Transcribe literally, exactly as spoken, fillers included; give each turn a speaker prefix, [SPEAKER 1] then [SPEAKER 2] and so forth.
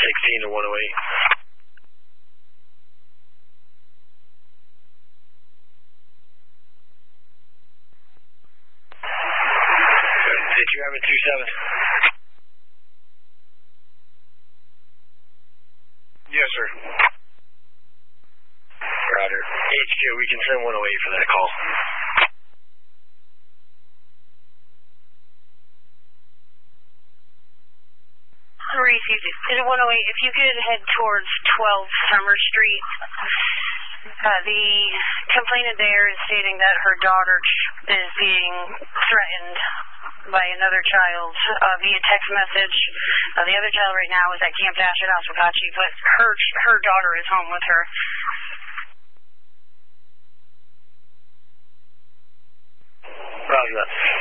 [SPEAKER 1] sixteen to one oh eight. Did you have it two seven? Yes, sir. Roger. H Q, we can send one oh eight for that call.
[SPEAKER 2] Received it. Is it one oh eight? If you could head towards twelve Summer Street. Uh, the complainant there is stating that her daughter is being threatened by another child uh, via text message. Uh, the other child right now is at Camp Dash at Oswegatchie, but her her daughter is home with her.
[SPEAKER 1] Roger that.